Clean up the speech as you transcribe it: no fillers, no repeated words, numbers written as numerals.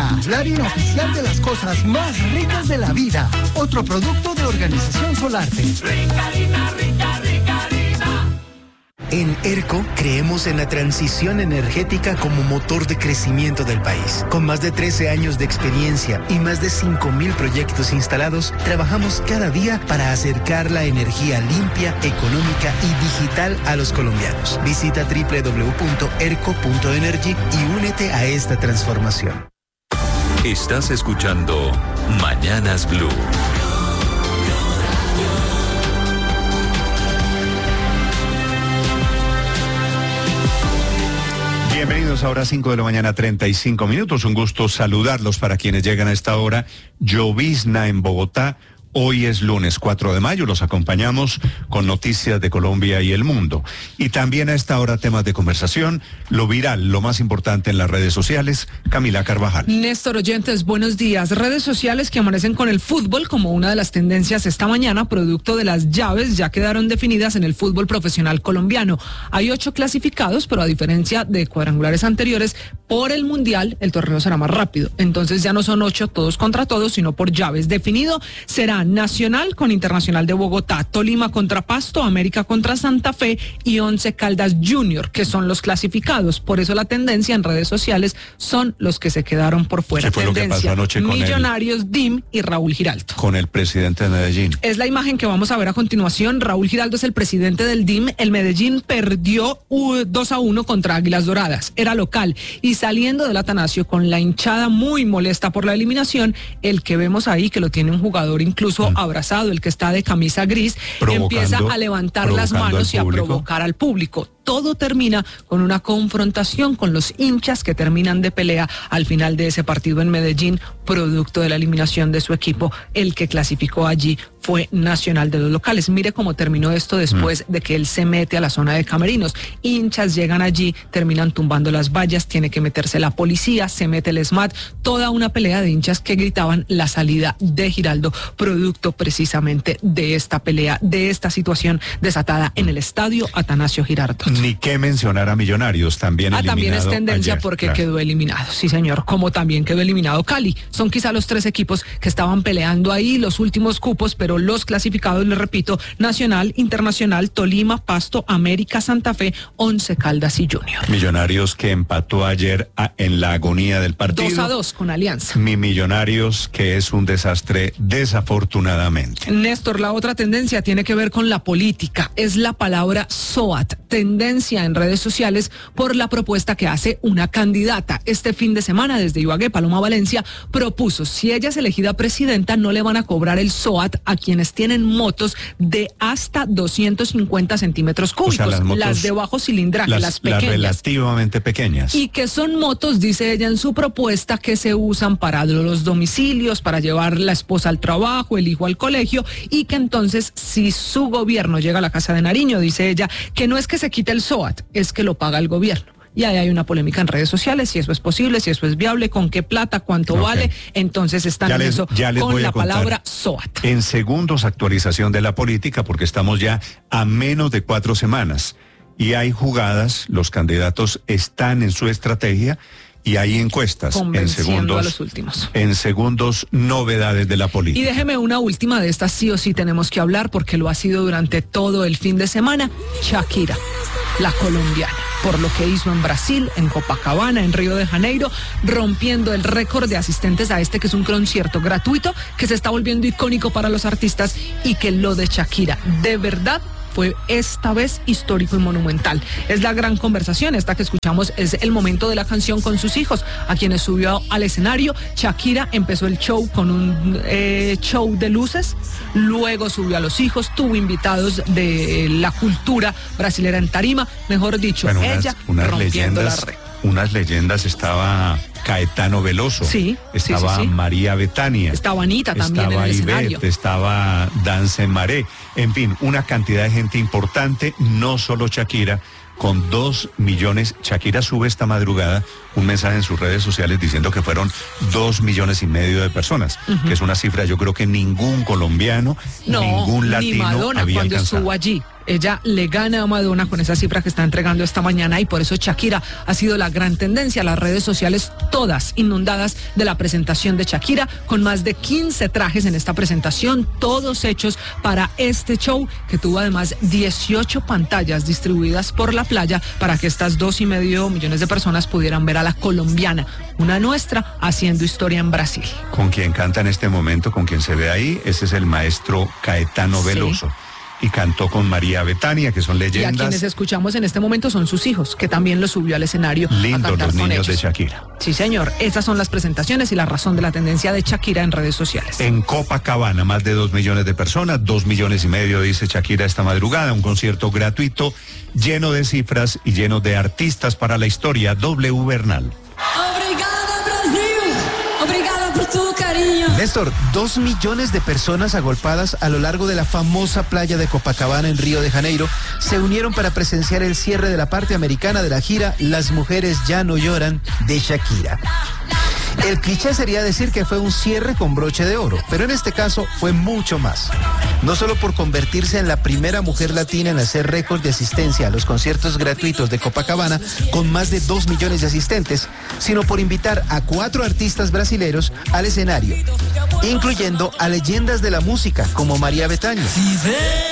Rica, la harina oficial de las cosas más ricas de la vida. Otro producto de Organización Solarte. Rica harina, rica, rica harina. En ERCO creemos en la transición energética como motor de crecimiento del país. Con más de 13 años de experiencia y más de 5.000 proyectos instalados, trabajamos cada día para acercar la energía limpia, económica y digital a los colombianos. Visita www.erco.energy y únete a esta transformación. Estás escuchando Mañanas Blue. Bienvenidos ahora a 5 de la mañana, 35 minutos. Un gusto saludarlos para quienes llegan a esta hora. Llovizna en Bogotá. Hoy es lunes 4 de mayo, los acompañamos con noticias de Colombia y el mundo. Y también a esta hora temas de conversación, lo viral, lo más importante en las redes sociales. Camila Carvajal. Néstor, oyentes, buenos días. Redes sociales que amanecen con el fútbol como una de las tendencias esta mañana, producto de las llaves ya quedaron definidas en el fútbol profesional colombiano. Hay 8 clasificados, pero a diferencia de cuadrangulares anteriores, por el Mundial el torneo será más rápido. Entonces ya no son 8 todos contra todos, sino por llaves. Definido será Nacional con Internacional de Bogotá, Tolima contra Pasto, América contra Santa Fe y 11 Caldas Junior, que son los clasificados. Por eso la tendencia en redes sociales son los que se quedaron por fuera. ¿Qué fue lo que pasó anoche con Millonarios, DIM y Raúl Giraldo? Con el presidente de Medellín. Es la imagen que vamos a ver a continuación. Raúl Giraldo es el presidente del DIM. El Medellín perdió 2-1 contra Águilas Doradas. Era local. Y saliendo del Atanasio con la hinchada muy molesta por la eliminación, el que vemos ahí, que lo tiene un jugador incluso abrazado, el que está de camisa gris, empieza a levantar las manos y a provocar al público. Todo termina con una confrontación con los hinchas que terminan de pelea al final de ese partido en Medellín, producto de la eliminación de su equipo. El que clasificó allí fue Nacional de los locales. Mire cómo terminó esto después de que él se mete a la zona de camerinos. Hinchas llegan allí, terminan tumbando las vallas, tiene que meterse la policía, se mete el SMAT, toda una pelea de hinchas que gritaban la salida de Giraldo, producto precisamente de esta pelea, de esta situación desatada en el estadio Atanasio Girardot. Ni qué mencionar a Millonarios, también eliminado. También es tendencia ayer, porque claro, quedó eliminado, sí señor, como también quedó eliminado Cali. Son quizá los 3 equipos que estaban peleando ahí los últimos cupos, pero los clasificados, les repito, Nacional, Internacional, Tolima, Pasto, América, Santa Fe, 11 Caldas y Junior. Millonarios que empató ayer en la agonía del partido. 2-2 con Alianza. Mi Millonarios que es un desastre desafortunadamente. Néstor, la otra tendencia tiene que ver con la política, es la palabra SOAT, tendencia en redes sociales por la propuesta que hace una candidata. Este fin de semana desde Ibagué, Paloma Valencia propuso, si ella es elegida presidenta, no le van a cobrar el SOAT a quienes tienen motos de hasta 250 centímetros cúbicos, o sea, las de bajo cilindraje, las pequeñas. Las relativamente pequeñas. Y que son motos, dice ella en su propuesta, que se usan para los domicilios, para llevar la esposa al trabajo, el hijo al colegio, y que entonces, si su gobierno llega a la Casa de Nariño, dice ella, que no es que se quite el SOAT, es que lo paga el gobierno. Y ahí hay una polémica en redes sociales, si eso es posible, si eso es viable, con qué plata, cuánto vale. Entonces están en eso con la palabra SOAT. En segundos, actualización de la política, porque estamos ya a menos de 4 semanas. Y hay jugadas, los candidatos están en su estrategia y hay encuestas. Convenciendo a los últimos. En segundos, novedades de la política. Y déjeme una última de estas, sí o sí tenemos que hablar, porque lo ha sido durante todo el fin de semana. Shakira, la colombiana, por lo que hizo en Brasil, en Copacabana, en Río de Janeiro, rompiendo el récord de asistentes a este, que es un concierto gratuito, que se está volviendo icónico para los artistas, y que lo de Shakira, de verdad, fue esta vez histórico y monumental. Es la gran conversación. Esta que escuchamos es el momento de la canción con sus hijos, a quienes subió al escenario. Shakira empezó el show con un show de luces, luego subió a los hijos, tuvo invitados de la cultura brasilera en tarima, mejor dicho, bueno, ella rompiendo la red. Unas leyendas, estaba Caetano Veloso, estaba María Bethania, estaba Anita también en el escenario, Ivette, estaba Dance Maré, en fin, una cantidad de gente importante, no solo Shakira, con 2 millones. Shakira sube esta madrugada un mensaje en sus redes sociales diciendo que fueron 2,5 millones de personas, que es una cifra yo creo que ningún colombiano, ningún latino ni Madonna había cuando alcanzado. estuvo allí. Ella le gana a Madonna con esa cifra que está entregando esta mañana y por eso Shakira ha sido la gran tendencia. Las redes sociales todas inundadas de la presentación de Shakira con más de 15 trajes en esta presentación, todos hechos para este show que tuvo además 18 pantallas distribuidas por la playa para que estas 2,5 millones de personas pudieran ver a la colombiana, una nuestra, haciendo historia en Brasil. Con quien canta en este momento, con quien se ve ahí, ese es el maestro Caetano Veloso. Y cantó con María Bethania, que son leyendas. Y a quienes escuchamos en este momento son sus hijos, que también lo subió al escenario. Lindos los niños de Shakira. Sí, señor. Estas son las presentaciones y la razón de la tendencia de Shakira en redes sociales. En Copacabana, más de 2 millones de personas, 2,5 millones, dice Shakira esta madrugada. Un concierto gratuito, lleno de cifras y lleno de artistas para la historia. W Bernal. Néstor, 2 millones de personas agolpadas a lo largo de la famosa playa de Copacabana en Río de Janeiro se unieron para presenciar el cierre de la parte americana de la gira Las mujeres ya no lloran de Shakira. El cliché sería decir que fue un cierre con broche de oro, pero en este caso fue mucho más. No solo por convertirse en la primera mujer latina en hacer récord de asistencia a los conciertos gratuitos de Copacabana con más de 2 millones de asistentes, sino por invitar a 4 artistas brasileños al escenario, incluyendo a leyendas de la música como María Bethania.